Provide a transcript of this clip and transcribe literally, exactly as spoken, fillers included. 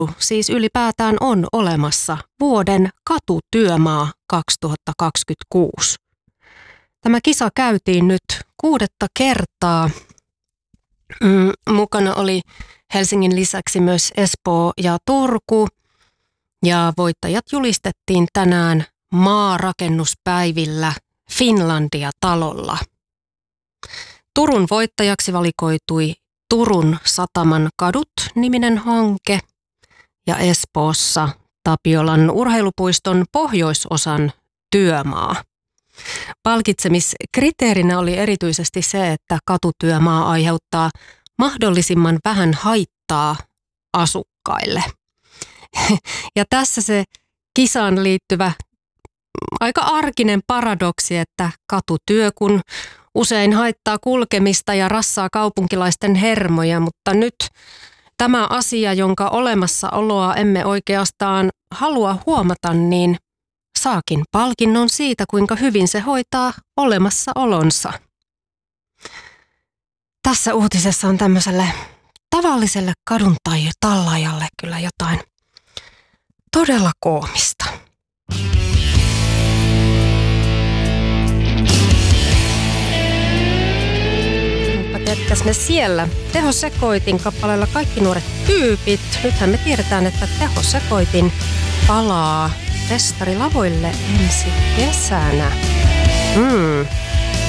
siis ylipäätään on olemassa vuoden katutyömaa kaksituhattakaksikymmentäkuusi. Tämä kisa käytiin nyt kuudetta kertaa. Mm, mukana oli Helsingin lisäksi myös Espoo ja Turku. Ja voittajat julistettiin tänään maarakennuspäivillä Finlandia-talolla. Turun voittajaksi valikoitui Turun sataman kadut-niminen hanke ja Espoossa Tapiolan urheilupuiston pohjoisosan työmaa. Palkitsemiskriteerinä oli erityisesti se, että katutyömaa aiheuttaa mahdollisimman vähän haittaa asukkaille. Ja tässä se kisaan liittyvä aika arkinen paradoksi, että katutyö kun usein haittaa kulkemista ja rassaa kaupunkilaisten hermoja, mutta nyt tämä asia, jonka olemassaoloa emme oikeastaan halua huomata, niin saakin palkinnon siitä, kuinka hyvin se hoitaa olemassaolonsa. Tässä uutisessa on tämmöiselle tavalliselle kadun tai tallaajalle kyllä jotain todella koomista. Tiedätkäs me siellä Tehosekoitin kappaleella Kaikki nuoret tyypit. Nythän me tiedetään, että Tehosekoitin palaa festarilavoille ensi kesänä. Mm.